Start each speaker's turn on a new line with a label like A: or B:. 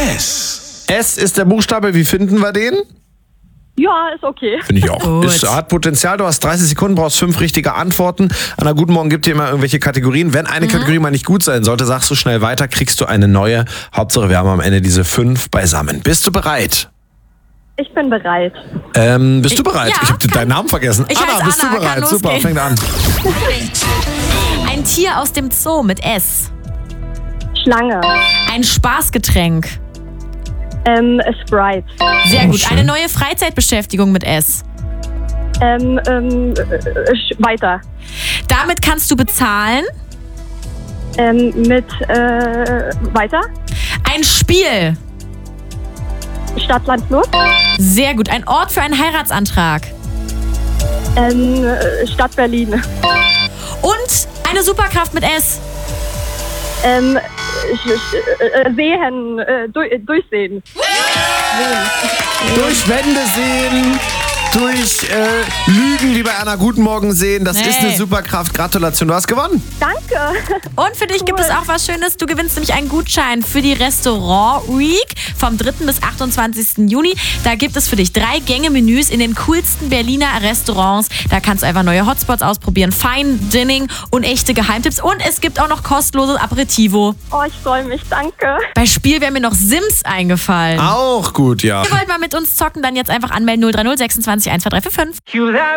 A: S. S ist der Buchstabe. Wie finden wir den?
B: Ja, ist okay.
A: Finde ich auch.
C: Gut.
A: Hat Potenzial. Du hast 30 Sekunden, brauchst 5 richtige Antworten. Anna, guten Morgen, gibt dir immer irgendwelche Kategorien. Wenn eine Kategorie mal nicht gut sein sollte, sagst du schnell weiter, kriegst du eine neue. Hauptsache, wir haben am Ende diese 5 beisammen. Bist du bereit?
B: Ich bin bereit.
A: Bist du bereit?
C: Ja,
A: Ich habe deinen Namen vergessen.
C: Ich heiße
A: bist du
C: Anna, kann
A: bereit? Super,
C: losgehen.
A: fängt an.
C: Ein Tier aus dem Zoo mit S.
B: Schlange.
C: Ein Spaßgetränk.
B: Sprite.
C: Sehr gut.
A: schön.
C: Eine neue Freizeitbeschäftigung mit S.
B: Weiter.
C: Damit kannst du bezahlen.
B: Weiter.
C: Ein Spiel.
B: Stadt, Land, Fluss.
C: Sehr gut. Ein Ort für einen Heiratsantrag.
B: Stadt Berlin.
C: Und eine Superkraft mit S.
B: Sehen. Durchsehen.
A: Durch Wände sehen, durch Lügen, die bei Anna Guten Morgen sehen. Das ist eine Superkraft. Gratulation, du hast gewonnen.
B: Danke.
C: Und für dich gibt es auch was Schönes. Du gewinnst nämlich einen Gutschein für die Restaurant Week vom 3. bis 28. Juni. Da gibt es für dich 3 Gänge-Menüs in den coolsten Berliner Restaurants. Da kannst du einfach neue Hotspots ausprobieren, Fine Dining und echte Geheimtipps. Und es gibt auch noch kostenloses Aperitivo.
B: Oh, ich freue mich. Danke.
C: Bei Spiel wäre mir noch Sims eingefallen.
A: Auch gut, ja.
C: Ihr wollt mal mit uns zocken, dann jetzt einfach anmelden 030 26 12345.